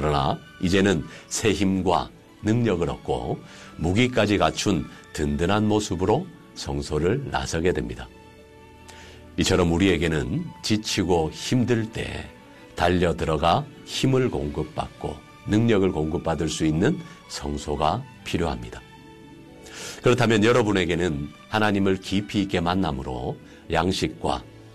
그러나 이제는 새 힘과 능력을 얻고 무기까지 갖춘 든든한 모습으로 성소를 나서게 됩니다. 이처럼 우리에게는 지치고 힘들 때 달려 들어가 힘을 공급받고 능력을 공급받을 수 있는 성소가 필요합니다. 그렇다면 여러분에게는 하나님을 깊이 있게 만남으로 양식과